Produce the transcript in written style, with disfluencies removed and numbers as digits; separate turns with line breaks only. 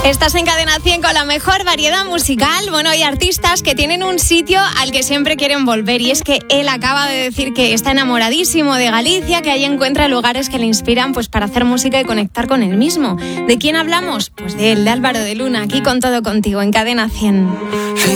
Estás en Cadena 100 con la mejor variedad musical. Bueno, hay artistas que tienen un sitio al que siempre quieren volver, y es que él acaba de decir que está enamoradísimo de Galicia, que ahí encuentra lugares que le inspiran pues para hacer música y conectar con él mismo. ¿De quién hablamos? Pues de él, de Álvaro de Luna, aquí con Todo Contigo en Cadena 100.